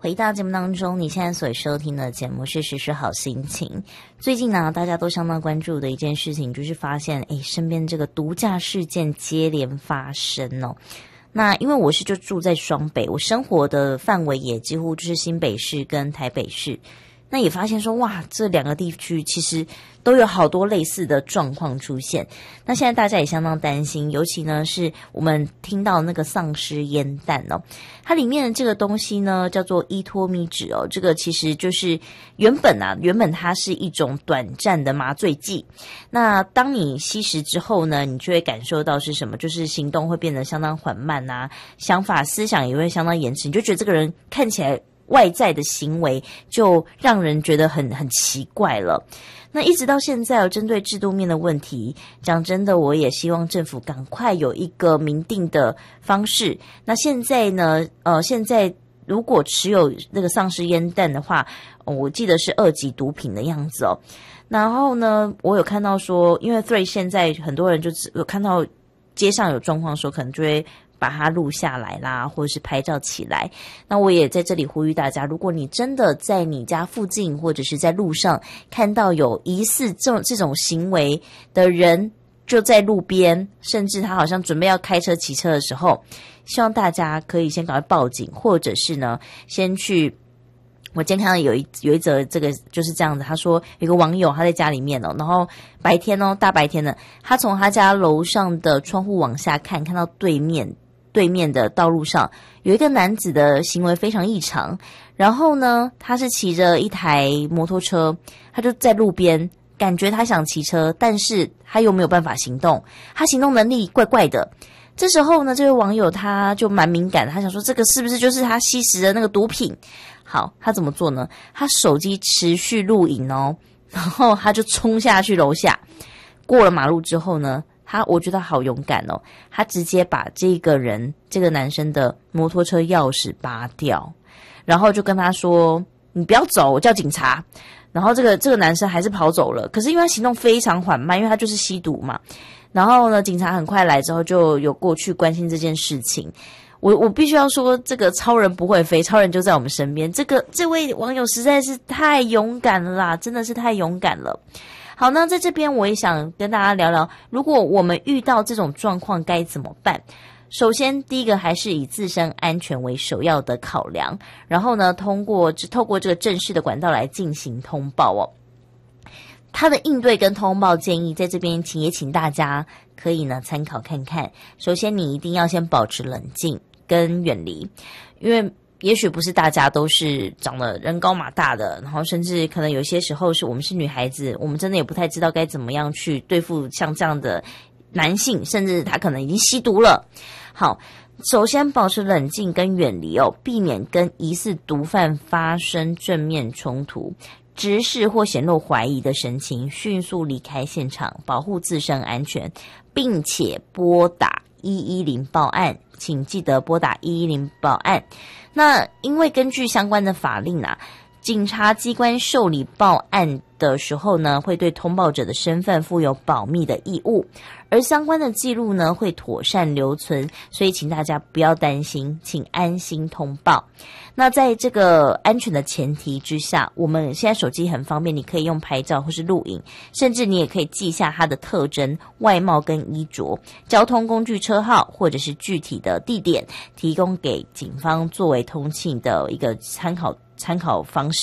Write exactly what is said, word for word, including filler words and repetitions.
回到节目当中，你现在所收听的节目是时时好心情。最近呢，大家都相当关注的一件事情，就是发现诶身边这个毒驾事件接连发生哦。那因为我是就住在双北，我生活的范围也几乎就是新北市跟台北市。那也发现说，哇，这两个地区其实都有好多类似的状况出现。那现在大家也相当担心，尤其呢是我们听到那个丧尸烟弹哦，它里面的这个东西呢叫做依托咪酯哦，这个其实就是原本啊，原本它是一种短暂的麻醉剂。那当你吸食之后呢，你就会感受到是什么，就是行动会变得相当缓慢啊，想法思想也会相当延迟，你就觉得这个人看起来外在的行为就让人觉得很很奇怪了。那一直到现在，针对制度面的问题，讲真的，我也希望政府赶快有一个明定的方式。那现在呢，呃，现在如果持有那个丧尸烟弹的话，哦，我记得是二级毒品的样子哦。然后呢，我有看到说，因为 Three 现在很多人就有看到街上有状况的时候，可能就会把它录下来啦，或者是拍照起来。那我也在这里呼吁大家，如果你真的在你家附近或者是在路上看到有疑似这种这种行为的人，就在路边，甚至他好像准备要开车骑车的时候，希望大家可以先赶快报警，或者是呢先去。我今天看到有一有一则这个就是这样子，他说有个网友他在家里面哦，然后白天哦大白天的，他从他家楼上的窗户往下看，看到对面对面的道路上有一个男子的行为非常异常，然后呢他是骑着一台摩托车，他就在路边，感觉他想骑车，但是他又没有办法行动，他行动能力怪怪的。这时候呢，这位网友他就蛮敏感的，他想说这个是不是就是他吸食的那个毒品。好，他怎么做呢？他手机持续录影哦，然后他就冲下去楼下，过了马路之后呢，他我觉得好勇敢哦，他直接把这个人这个男生的摩托车钥匙拔掉，然后就跟他说你不要走，我叫警察。然后这个这个男生还是跑走了，可是因为他行动非常缓慢，因为他就是吸毒嘛。然后呢，警察很快来之后就有过去关心这件事情。我我必须要说，这个超人不会飞，超人就在我们身边。这个这位网友实在是太勇敢了啦，真的是太勇敢了。好，那在这边我也想跟大家聊聊，如果我们遇到这种状况该怎么办。首先第一个还是以自身安全为首要的考量，然后呢通过透过这个正式的管道来进行通报哦。他的应对跟通报建议在这边请也请大家可以呢参考看看。首先你一定要先保持冷静跟远离，因为也许不是大家都是长得人高马大的，然后甚至可能有些时候是我们是女孩子，我们真的也不太知道该怎么样去对付像这样的男性，甚至他可能已经吸毒了。好，首先保持冷静跟远离哦，避免跟疑似毒贩发生正面冲突，直视或显露怀疑的神情，迅速离开现场，保护自身安全，并且拨打一一零报案，请记得拨打一一零报案。那因为根据相关的法令啊，警察机关受理报案的时候呢，会对通报者的身份负有保密的义务，而相关的记录呢会妥善留存，所以请大家不要担心，请安心通报。那在这个安全的前提之下，我们现在手机很方便，你可以用拍照或是录影，甚至你也可以记下它的特征、外貌跟衣着、交通工具车号或者是具体的地点，提供给警方作为通缉的一个参考参考方式。